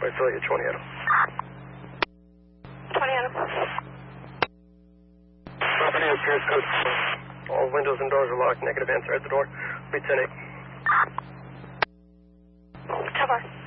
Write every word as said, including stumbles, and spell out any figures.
Wait till you get twenty Adam. twenty Adam. Property appears code. All windows and doors are locked. Negative answer at the door. Be ten eight. Come on.